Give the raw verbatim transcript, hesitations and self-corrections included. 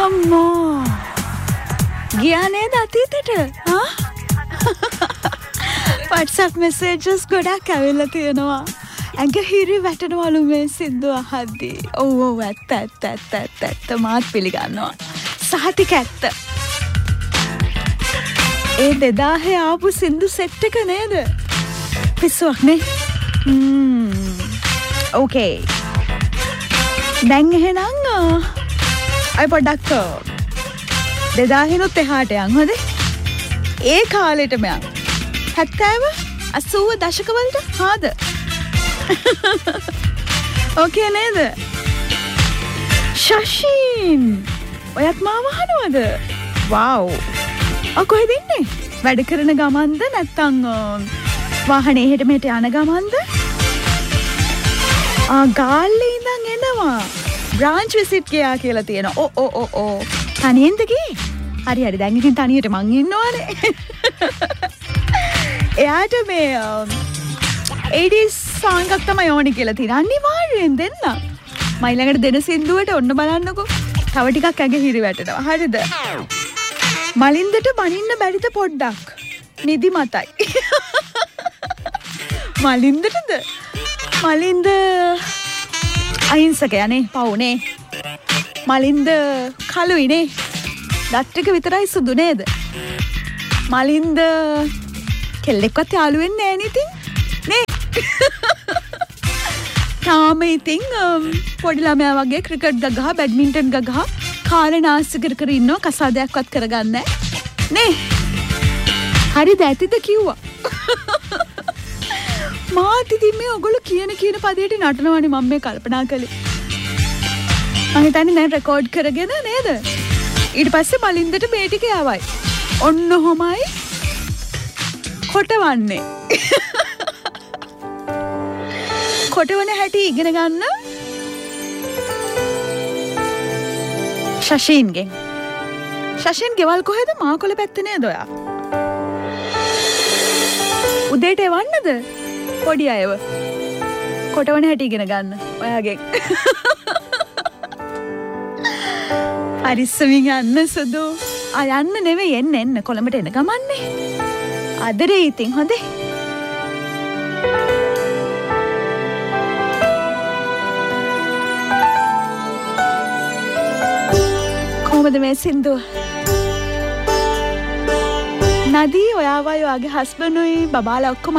අම්මෝ ගියා නේද අතීතෙට? ආ WhatsApp messages ගොඩක් ඇවිල්ලා තියෙනවා. ඇඟ හිරි වැටෙනවලු මේ සින්දු අහද්දී. ඔව් ඔව් ඇත්ත ඇත්ත ඇත්ත ඇත්ත ඇත්ත මාත් පිළිගන්නවා. සහතික ඇත්ත. ඒ දෙදාහේ ආපු සින්දු සෙට් එක නේද? පිස්සුවක් නේ. හ්ම්. ඕකේ. දැන් එහෙනම් අය පොඩ්ඩක් දෙදාහෙනුත් එහාට යන් හොඳේ. ඒ කාලෙටම යන්. හැත්තෑව අසූව දශකවලට හාද? ඕකේ නේද? ශෂීන් ඔයත් මාව අහනවද? වව්. ඔය කොහෙද ඉන්නේ? වැඩ කරන ගමන්ද නැත්නම් වාහනේ එහෙට මෙහෙට යන ගමන්ද? ආ ගාල්ලේ ඉඳන් එනවා. බ්‍රාන්ච් විසිට් ගියා කියලා තියෙනවා. ඕ ඕ ඕ ඕ. තනියෙන්ද ගියේ? හරි හරි දැන් ඉතින් තනියට මං ඉන්නවනේ. එයාට මේ eighties song එකක් තමයි ඕනේ කියලා තියෙනවා. අනිවාර්යෙන් දෙන්න. මයි ළඟට දෙන සින්දුවට ඔන්න බලන්නකෝ. තව ටිකක් ඇඟ හිරි වැටෙනවා. හරිද? මලින්දට බනින්න බැරිද පොඩ්ඩක්? නිදි මතයි. මලින්දටද? මලින්ද අහිංසකයනේ පවුනේ. මලින්ද කළුයිනේ. දත් ටික විතරයි සුදු නේද? මලින්ද කෙල්ලෙක්වත් යාළු වෙන්නේ නැහැ නේ ඉතින්. නේ. තාම ඉතින් පොඩි ළමයා වගේ ක්‍රිකට් ගගහ බැඩ්මින්ටන් ගගහ කාලේ නාස්ති කර කර ඉන්නවා කසාදයක්වත් කරගන්නේ නේ. හරිද ඇතිද කිව්වා. මාත් ඉතින් මේ ඔයගොල්ලෝ කියන කියන පදයට නටනවානේ මම මේ කල්පනා කළේ. මම හිතන්නේ දැන් රෙකෝඩ් කරගෙන නේද? ඊට පස්සේ මලින්දට මේ ටික යවයි. ඔන්න ඔහොමයි කොටවන්නේ. කොටවන හැටි ඉගෙන ගන්න ශෂීන්ගෙන්. ශෂීන් ගෙවල් කොහෙද? මාකොළ පැත්තේ නේද ඔයා? උදේට එවන්නද? පොඩි අයව කොටවන හැටි ඉගෙන ගන්න ඔයාගෙන්. පරිස්සමින් යන්න සුදු. ආ යන්න නෙවෙයි එන්න එන්න කොළඹට එන ගමන්නේ. අදරේ ඉතින් හොඳේ. කොහොමද මේ සින්දුව? නදී ඔයාවයි ඔයාගේ හස්බන්ඩ්ුයි බබාලා ඔක්කොම